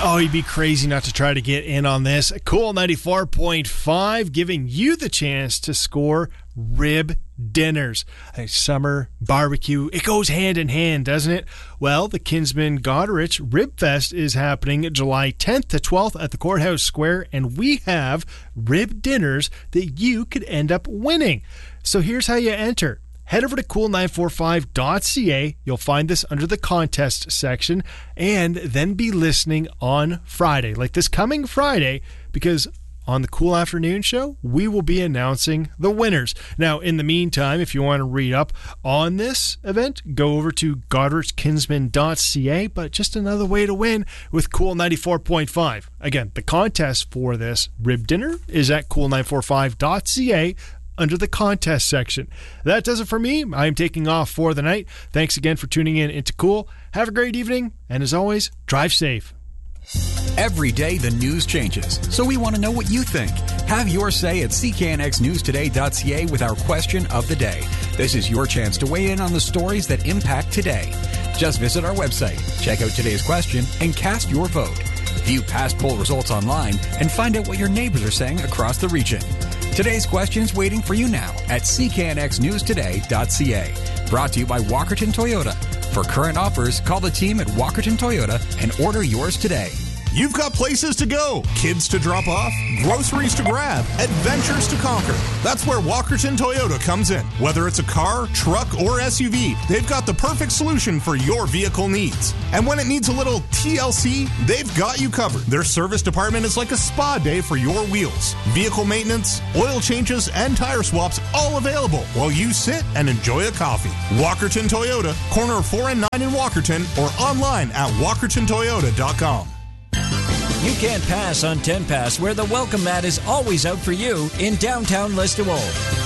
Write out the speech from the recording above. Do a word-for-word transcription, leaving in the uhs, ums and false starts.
Oh, you'd be crazy not to try to get in on this. Cool ninety-four point five giving you the chance to score rib dinners. A summer barbecue, it goes hand in hand, doesn't it? Well, the Kinsman Goderich Rib Fest is happening July tenth to twelfth at the Courthouse Square, and we have rib dinners that you could end up winning. So here's how you enter. Head over to cool nine four five dot c a. You'll find this under the contest section, and then be listening on Friday, like this coming Friday, because on the Cool Afternoon Show, we will be announcing the winners. Now, in the meantime, if you want to read up on this event, go over to goderich kinsman dot c a. But just another way to win with Cool ninety-four point five. Again, the contest for this rib dinner is at cool nine four five dot c a under the contest section. That does it for me. I'm taking off for the night. Thanks again for tuning in into Cool. Have a great evening, and as always, drive safe. Every day the news changes, so we want to know what you think. Have your say at c k n x news today dot c a with our question of the day. This is your chance to weigh in on the stories that impact today. Just visit our website, check out today's question, and cast your vote. View past poll results online and find out what your neighbors are saying across the region. Today's question's waiting for you now at c k n x news today dot c a. Brought to you by Walkerton Toyota. For current offers, call the team at Walkerton Toyota and order yours today. You've got places to go, kids to drop off, groceries to grab, adventures to conquer. That's where Walkerton Toyota comes in. Whether it's a car, truck, or S U V, they've got the perfect solution for your vehicle needs. And when it needs a little T L C, they've got you covered. Their service department is like a spa day for your wheels. Vehicle maintenance, oil changes, and tire swaps all available while you sit and enjoy a coffee. Walkerton Toyota, corner of four and nine in Walkerton, or online at walkerton toyota dot com. You can't pass on ten Pass, where the welcome mat is always out for you in downtown Listowel.